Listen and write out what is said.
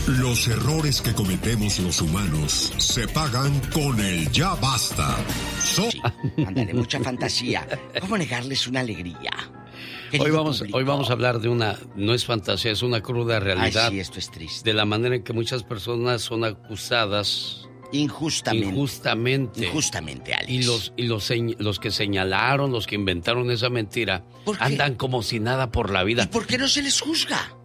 Los errores que cometemos los humanos se pagan con el ya basta. Sí, ándale, mucha fantasía. ¿Cómo negarles una alegría? Hoy vamos a hablar de una, no es fantasía, es una cruda realidad. Ay, sí, esto es triste. De la manera en que muchas personas son acusadas injustamente, Alex. Y los que señalaron, los que inventaron esa mentira, andan como si nada por la vida. ¿Y por qué no se les juzga?